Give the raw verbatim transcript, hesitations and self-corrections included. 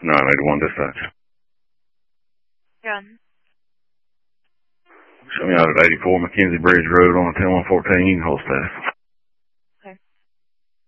nine eighty-one dispatch. Yeah. Show me out at eighty-four Mackenzie Bridge Road on ten one fourteen. You can hold staff.